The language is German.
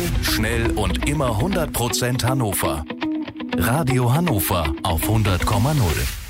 schnell und immer 100% Hannover. Radio Hannover auf 100,0.